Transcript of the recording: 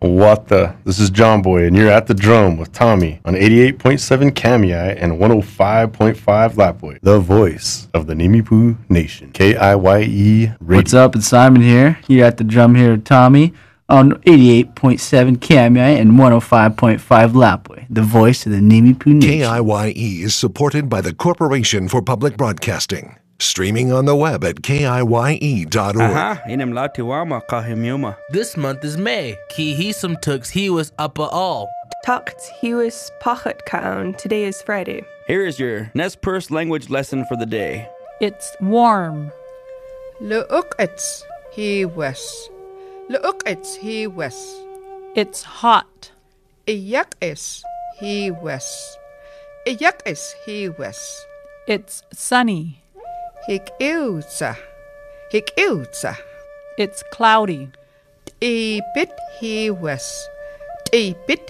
What the? This is John Boy, and you're at the drum with Tommy on 88.7 Kamiyai and 105.5 Lapway, the voice of the Nimipu Nation. KIYE Radio. What's up? It's Simon here. You're at the drum here with Tommy on 88.7 Kamiyai and 105.5 Lapway, the voice of the Nimipu Nation. KIYE is supported by the Corporation for Public Broadcasting. Streaming on the web at kiye.org. This month is May. Ki hisum tux he was upper all. Tucked he was pachet kaun. Today is Friday. Here is your Nez Perce language lesson for the day. It's warm. Leukits he was. Leukits he was. It's hot. Iyakis he was. Iyakis he was. It's sunny. Hik ilza. It's cloudy. Bit he was. Bit